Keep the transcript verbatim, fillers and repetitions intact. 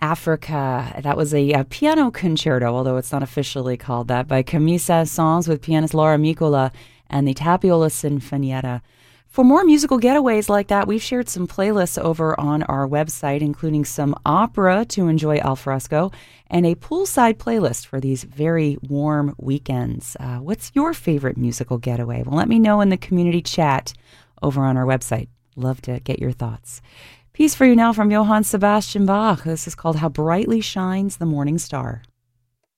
Africa. That was a, a piano concerto, although it's not officially called that, by Camille Saint-Saëns with pianist Laura Micola and the Tapiola Sinfonietta. For more musical getaways like that, we've shared some playlists over on our website, including some opera to enjoy al fresco and a poolside playlist for these very warm weekends. Uh, what's your favorite musical getaway? Well, let me know in the community chat over on our website. Love to get your thoughts. Piece for you now from Johann Sebastian Bach. This is called How Brightly Shines the Morning Star.